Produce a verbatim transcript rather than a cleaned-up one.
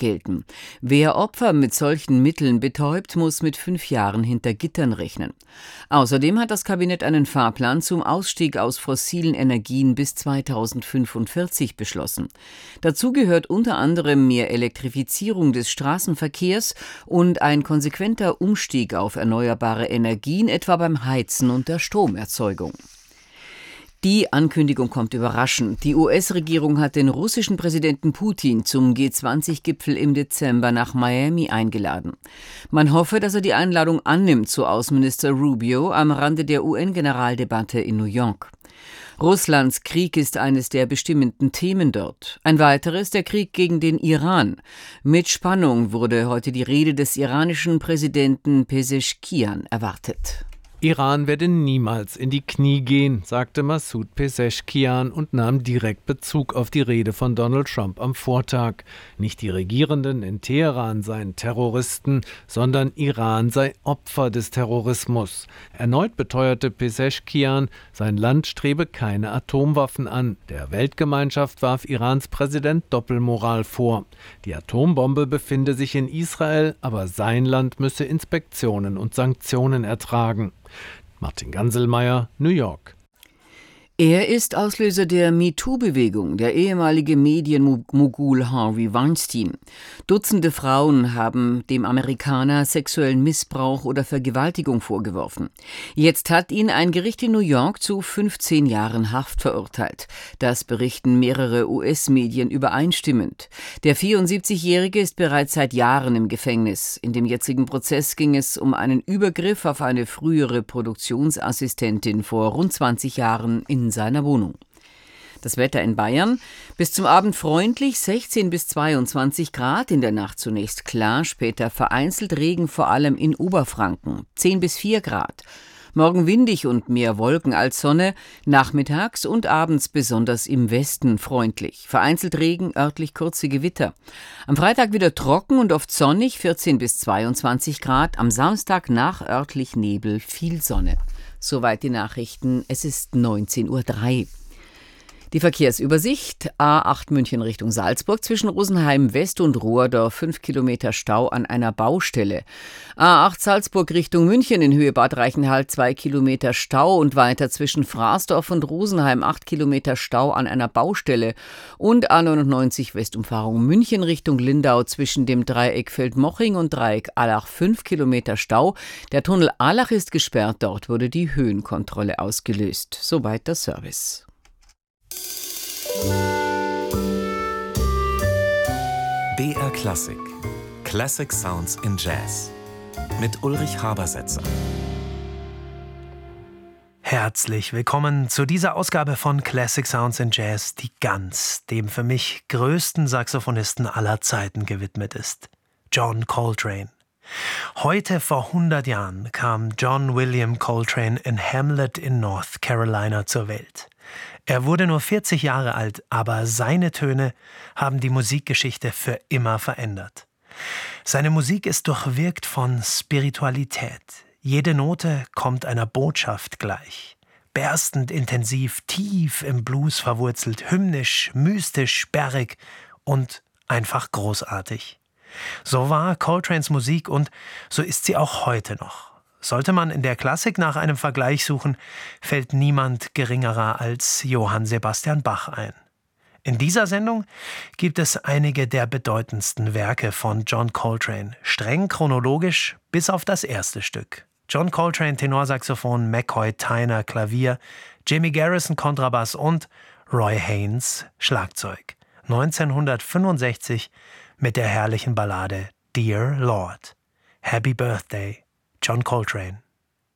gelten. Wer Opfer mit solchen Mitteln betäubt, muss mit fünf Jahren hinter Gittern rechnen. Außerdem hat das Kabinett einen Fahrplan zum Ausstieg aus fossilen Energien bis zweitausendfünfundvierzig beschlossen. Dazu gehört unter anderem mehr Elektrifizierung des Straßenverkehrs und ein konsequenter Umstieg auf erneuerbare Energien, etwa beim Heizen und der Stromerzeugung. Die Ankündigung kommt überraschend. Die U S-Regierung hat den russischen Präsidenten Putin zum G zwanzig Gipfel im Dezember nach Miami eingeladen. Man hoffe, dass er die Einladung annimmt, so Außenminister Rubio am Rande der U N-Generaldebatte in New York. Russlands Krieg ist eines der bestimmenden Themen dort. Ein weiteres der Krieg gegen den Iran. Mit Spannung wurde heute die Rede des iranischen Präsidenten Peseschkian erwartet. Iran werde niemals in die Knie gehen, sagte Massoud Peseschkian und nahm direkt Bezug auf die Rede von Donald Trump am Vortag. Nicht die Regierenden in Teheran seien Terroristen, sondern Iran sei Opfer des Terrorismus. Erneut beteuerte Peseschkian, sein Land strebe keine Atomwaffen an. Der Weltgemeinschaft warf Irans Präsident Doppelmoral vor. Die Atombombe befinde sich in Israel, aber sein Land müsse Inspektionen und Sanktionen ertragen. Martin Ganselmeier, New York. Er ist Auslöser der MeToo-Bewegung, der ehemalige Medienmogul Harvey Weinstein. Dutzende Frauen haben dem Amerikaner sexuellen Missbrauch oder Vergewaltigung vorgeworfen. Jetzt hat ihn ein Gericht in New York zu fünfzehn Jahren Haft verurteilt. Das berichten mehrere U S-Medien übereinstimmend. Der vierundsiebzigjährige ist bereits seit Jahren im Gefängnis. In dem jetzigen Prozess ging es um einen Übergriff auf eine frühere Produktionsassistentin vor rund zwanzig Jahren in seiner Wohnung. Das Wetter in Bayern: bis zum Abend freundlich, sechzehn bis zweiundzwanzig Grad, in der Nacht zunächst klar, später vereinzelt Regen, vor allem in Oberfranken, zehn bis vier Grad. Morgen windig und mehr Wolken als Sonne, nachmittags und abends besonders im Westen freundlich. Vereinzelt Regen, örtlich kurze Gewitter. Am Freitag wieder trocken und oft sonnig, vierzehn bis zweiundzwanzig Grad. Am Samstag nach örtlich Nebel, viel Sonne. Soweit die Nachrichten. Es ist neunzehn Uhr drei. Die Verkehrsübersicht: A acht München Richtung Salzburg, zwischen Rosenheim West und Rohrdorf fünf Kilometer Stau an einer Baustelle. A acht Salzburg Richtung München in Höhe Bad Reichenhall zwei Kilometer Stau und weiter zwischen Fraßdorf und Rosenheim acht Kilometer Stau an einer Baustelle. Und A neunundneunzig Westumfahrung München Richtung Lindau zwischen dem Dreieck Feldmoching und Dreieck Allach fünf Kilometer Stau. Der Tunnel Allach ist gesperrt, dort wurde die Höhenkontrolle ausgelöst. Soweit der Service. B R Klassik. Classic Sounds in Jazz. Mit Ulrich Habersetzer. Herzlich willkommen zu dieser Ausgabe von Classic Sounds in Jazz, die ganz dem für mich größten Saxophonisten aller Zeiten gewidmet ist: John Coltrane. Heute vor hundert Jahren kam John William Coltrane in Hamlet in North Carolina zur Welt. Er wurde nur vierzig Jahre alt, aber seine Töne haben die Musikgeschichte für immer verändert. Seine Musik ist durchwirkt von Spiritualität. Jede Note kommt einer Botschaft gleich. Berstend intensiv, tief im Blues verwurzelt, hymnisch, mystisch, sperrig und einfach großartig. So war Coltranes Musik und so ist sie auch heute noch. Sollte man in der Klassik nach einem Vergleich suchen, fällt niemand geringerer als Johann Sebastian Bach ein. In dieser Sendung gibt es einige der bedeutendsten Werke von John Coltrane, streng chronologisch bis auf das erste Stück. John Coltrane Tenorsaxophon, McCoy Tyner Klavier, Jimmy Garrison Kontrabass und Roy Haynes Schlagzeug. neunzehnhundertfünfundsechzig mit der herrlichen Ballade Dear Lord. Happy Birthday, John Coltrane.